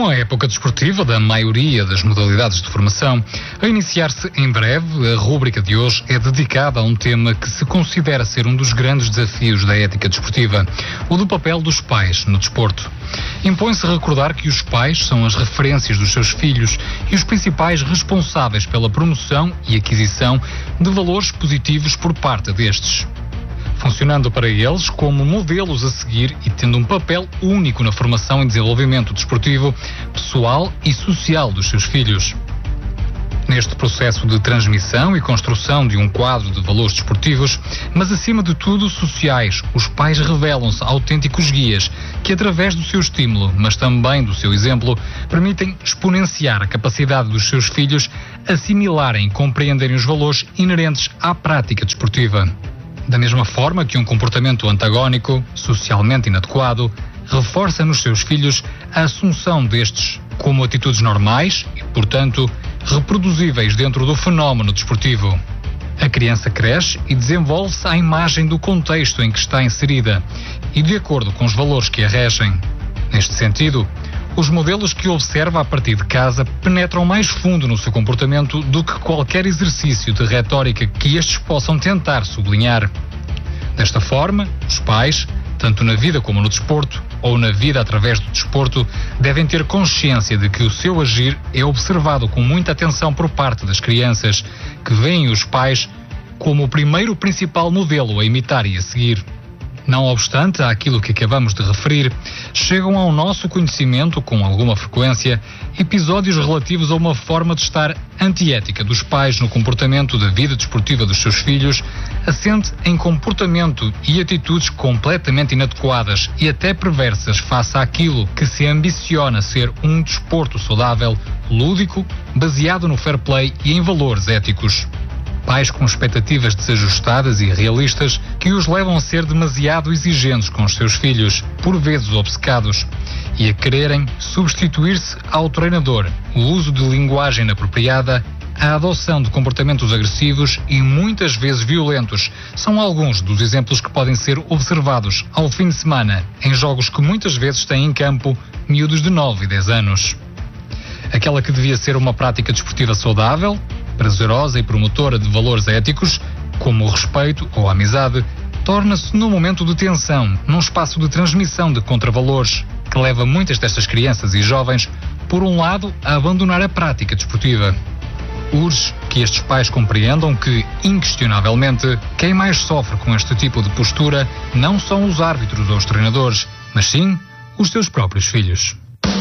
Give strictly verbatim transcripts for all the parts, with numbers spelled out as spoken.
Com a época desportiva da maioria das modalidades de formação a iniciar-se em breve, a rúbrica de hoje é dedicada a um tema que se considera ser um dos grandes desafios da ética desportiva, o do papel dos pais no desporto. Impõe-se recordar que os pais são as referências dos seus filhos e os principais responsáveis pela promoção e aquisição de valores positivos por parte destes, funcionando para eles como modelos a seguir e tendo um papel único na formação e desenvolvimento desportivo, pessoal e social dos seus filhos. Neste processo de transmissão e construção de um quadro de valores desportivos, mas acima de tudo sociais, os pais revelam-se autênticos guias que, através do seu estímulo, mas também do seu exemplo, permitem exponenciar a capacidade dos seus filhos assimilarem e compreenderem os valores inerentes à prática desportiva. Da mesma forma que um comportamento antagónico, socialmente inadequado, reforça nos seus filhos a assunção destes como atitudes normais e, portanto, reproduzíveis dentro do fenómeno desportivo. A criança cresce e desenvolve-se à imagem do contexto em que está inserida e de acordo com os valores que a regem. Neste sentido, os modelos que observa a partir de casa penetram mais fundo no seu comportamento do que qualquer exercício de retórica que estes possam tentar sublinhar. Desta forma, os pais, tanto na vida como no desporto, ou na vida através do desporto, devem ter consciência de que o seu agir é observado com muita atenção por parte das crianças, que veem os pais como o primeiro principal modelo a imitar e a seguir. Não obstante àquilo que acabamos de referir, chegam ao nosso conhecimento, com alguma frequência, episódios relativos a uma forma de estar antiética dos pais no comportamento da vida desportiva dos seus filhos, assente em comportamento e atitudes completamente inadequadas e até perversas face àquilo que se ambiciona ser um desporto saudável, lúdico, baseado no fair play e em valores éticos. Pais com expectativas desajustadas e irrealistas que os levam a ser demasiado exigentes com os seus filhos, por vezes obcecados, e a quererem substituir-se ao treinador, o uso de linguagem inapropriada, a adoção de comportamentos agressivos e muitas vezes violentos são alguns dos exemplos que podem ser observados ao fim de semana em jogos que muitas vezes têm em campo miúdos de nove e dez anos. Aquela que devia ser uma prática desportiva saudável, prazerosa e promotora de valores éticos, como o respeito ou a amizade, torna-se num momento de tensão, num espaço de transmissão de contravalores, que leva muitas destas crianças e jovens, por um lado, a abandonar a prática desportiva. Urge que estes pais compreendam que, inquestionavelmente, quem mais sofre com este tipo de postura não são os árbitros ou os treinadores, mas sim os seus próprios filhos.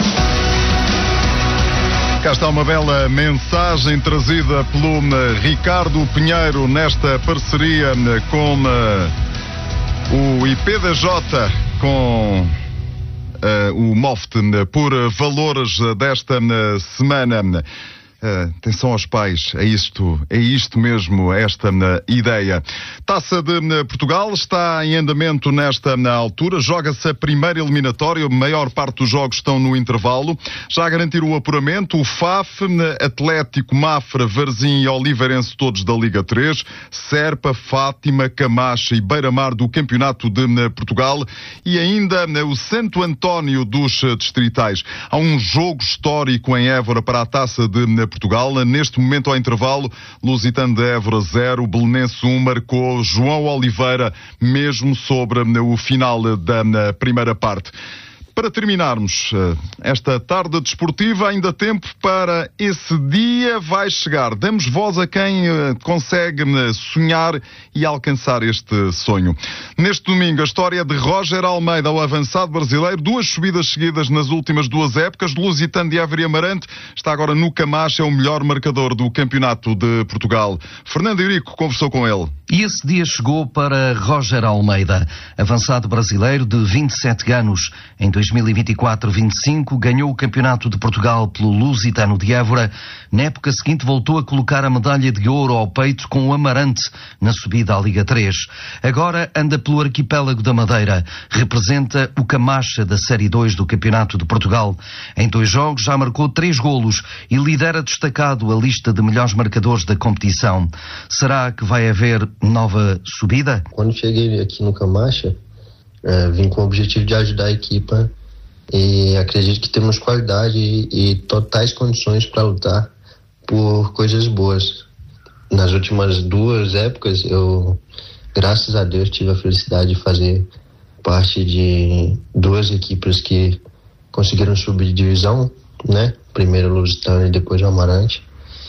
Cá está uma bela mensagem trazida pelo Ricardo Pinheiro nesta parceria com o I P D J, com uh, o M O F T, por valores desta semana. Uh, atenção aos pais, é isto, é isto mesmo, esta uh, ideia. Taça de uh, Portugal está em andamento nesta uh, altura, joga-se a primeira eliminatória, a maior parte dos jogos estão no intervalo. Já a garantir o apuramento, o F A F, uh, Atlético, Mafra, Varzim e Oliveirense, todos da Liga três, Serpa, Fátima, Camacha e Beira-Mar do Campeonato de uh, Portugal e ainda uh, o Santo António dos uh, distritais. Há um jogo histórico em Évora para a Taça de uh, Portugal. Neste momento, ao intervalo, Lusitano de Évora zero, Belenense um, marcou João Oliveira, mesmo sobre o final da primeira parte. Para terminarmos esta tarde desportiva, ainda tempo para esse dia vai chegar. Damos voz a quem consegue sonhar e alcançar este sonho. Neste domingo, a história de Roger Almeida, o avançado brasileiro, duas subidas seguidas nas últimas duas épocas. Lusitano de Évora e Amarante está agora no Camacha, é o melhor marcador do Campeonato de Portugal. Fernando Eurico conversou com ele. E esse dia chegou para Roger Almeida, avançado brasileiro de vinte e sete anos. Em dois mil e vinte e quatro vinte e cinco ganhou o Campeonato de Portugal pelo Lusitano de Évora. Na época seguinte voltou a colocar a medalha de ouro ao peito com o Amarante na subida à Liga três. Agora anda pelo arquipélago da Madeira. Representa o Camacha da Série dois do Campeonato de Portugal. Em dois jogos já marcou três golos e lidera destacado a lista de melhores marcadores da competição. Será que vai haver nova subida? Quando cheguei aqui no Camacha, é, vim com o objetivo de ajudar a equipa e acredito que temos qualidade e, e totais condições para lutar por coisas boas. Nas últimas duas épocas, eu, graças a Deus, tive a felicidade de fazer parte de duas equipes que conseguiram subir de divisão, né? Primeiro o Lusitano e depois o Amarante.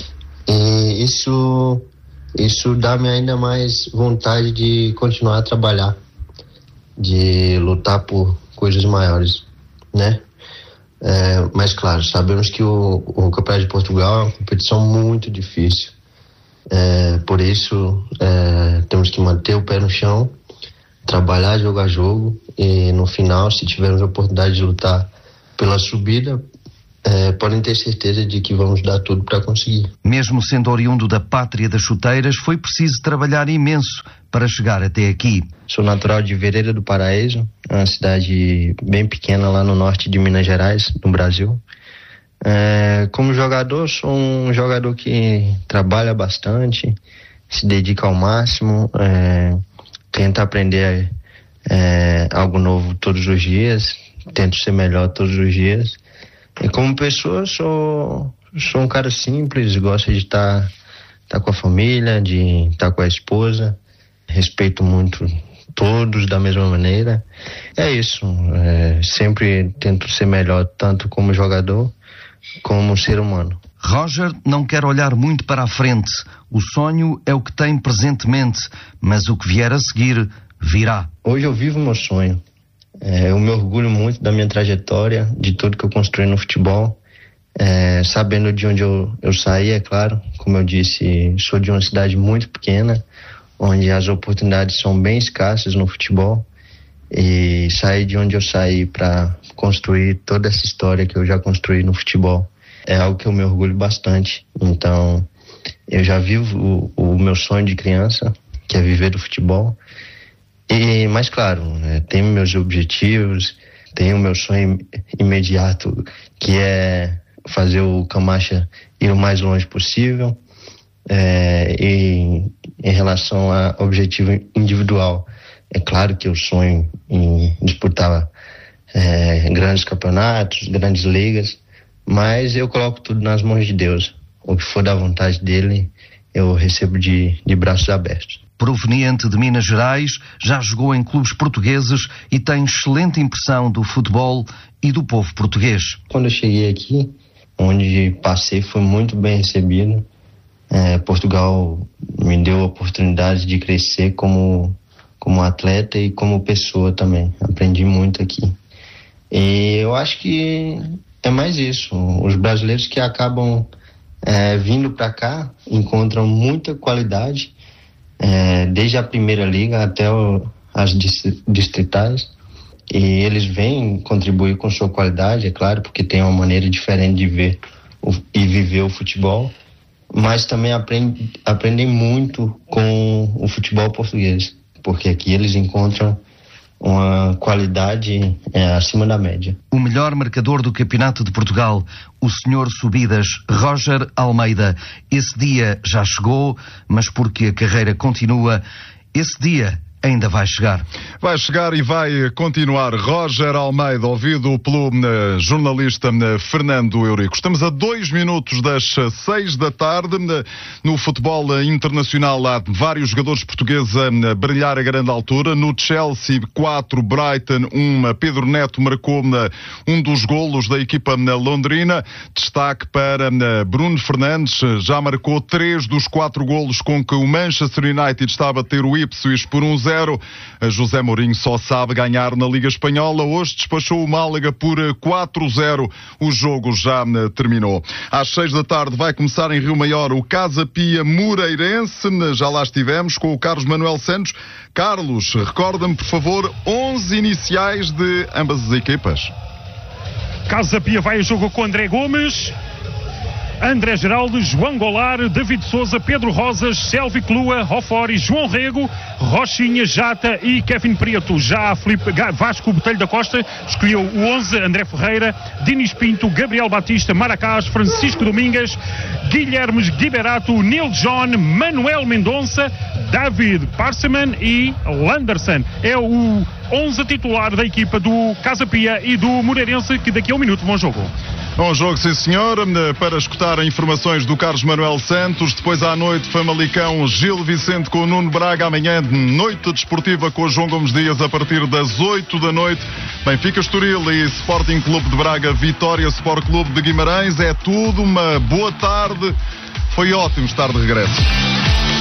E isso, isso dá-me ainda mais vontade de continuar a trabalhar, de lutar por coisas maiores, né? É, mas claro, sabemos que o, o Campeonato de Portugal é uma competição muito difícil. É, por isso, é, temos que manter o pé no chão, trabalhar jogo a jogo e no final, se tivermos a oportunidade de lutar pela subida, é, podem ter certeza de que vamos dar tudo para conseguir. Mesmo sendo oriundo da pátria das chuteiras, foi preciso trabalhar imenso para chegar até aqui. Sou natural de Vereira do Paraíso, uma cidade bem pequena lá no norte de Minas Gerais, no Brasil. É, como jogador, sou um jogador que trabalha bastante, se dedica ao máximo, é, tenta aprender é, algo novo todos os dias, tento ser melhor todos os dias. E como pessoa, sou, sou um cara simples, gosto de estar tá, tá com a família, de estar tá com a esposa, respeito muito todos da mesma maneira. É isso, é, sempre tento ser melhor tanto como jogador como ser humano. Roger não quer olhar muito para a frente. O sonho é o que tem presentemente, mas o que vier a seguir virá. Hoje eu vivo o meu sonho. É, eu me orgulho muito da minha trajetória, de tudo que eu construí no futebol. É, sabendo de onde eu, eu saí, é claro. Como eu disse, sou de uma cidade muito pequena, onde as oportunidades são bem escassas no futebol. E sair de onde eu saí para construir toda essa história que eu já construí no futebol é algo que eu me orgulho bastante. Então, eu já vivo o, o meu sonho de criança, que é viver do futebol. E, mas claro, né, tenho meus objetivos, tenho o meu sonho imediato, que é fazer o Camacha ir o mais longe possível. É, e em relação ao objetivo individual, é claro que eu sonho em disputar é, grandes campeonatos, grandes ligas, mas eu coloco tudo nas mãos de Deus. O que for da vontade dele, eu recebo de, de braços abertos. Proveniente de Minas Gerais, já jogou em clubes portugueses e tem excelente impressão do futebol e do povo português. Quando eu cheguei aqui, onde passei, foi muito bem recebido. É, Portugal me deu a oportunidade de crescer como como atleta e como pessoa também. Aprendi muito aqui. E eu acho que é mais isso. Os brasileiros que acabam é, vindo para cá encontram muita qualidade, é, desde a primeira liga até o, as distritais. E eles vêm contribuir com sua qualidade, é claro, porque tem uma maneira diferente de ver o, e viver o futebol. Mas também aprende, aprendem muito com o futebol português, porque aqui eles encontram uma qualidade é, acima da média. O melhor marcador do Campeonato de Portugal, o senhor Subidas, Roger Almeida. Esse dia já chegou, mas porque a carreira continua, esse dia ainda vai chegar. Vai chegar e vai continuar. Roger Almeida, ouvido pelo uh, jornalista uh, Fernando Eurico. Estamos a dois minutos das uh, seis da tarde. Uh, no futebol uh, internacional há vários jogadores portugueses a uh, brilhar a grande altura. No Chelsea, quatro, Brighton, um. Uh, Pedro Neto marcou uh, um dos golos da equipa uh, londrina. Destaque para uh, Bruno Fernandes. Uh, já marcou três dos quatro golos com que o Manchester United está a bater o Ipswich por um zero. José Mourinho só sabe ganhar na Liga Espanhola. Hoje despachou o Málaga por quatro zero. O jogo já terminou. Às seis da tarde vai começar em Rio Maior o Casa Pia Moreirense. Já lá estivemos com o Carlos Manuel Santos. Carlos, recorda-me, por favor, onze iniciais de ambas as equipas. Casa Pia vai a jogo com André Gomes. André Geraldo, João Goulart, David Souza, Pedro Rosas, Selvi Clua, Rofori, João Rego, Rochinha, Jata e Kevin Prieto. Já Filipe Vasco Botelho da Costa escolheu o onze, André Ferreira, Dinis Pinto, Gabriel Batista, Maracás, Francisco Domingues, Guilherme Liberato, Neil John, Manuel Mendonça, David Parseman e Landerson. É o onze titular da equipa do Casa Pia e do Moreirense, que daqui a um minuto vão ao jogo. Bom jogo, sim senhor, para escutar informações do Carlos Manuel Santos. Depois à noite, Famalicão, Gil Vicente com o Nuno Braga. Amanhã, noite desportiva com o João Gomes Dias a partir das oito da noite. Benfica Estoril e Sporting Clube de Braga, Vitória Sport Clube de Guimarães. É tudo, uma boa tarde. Foi ótimo estar de regresso.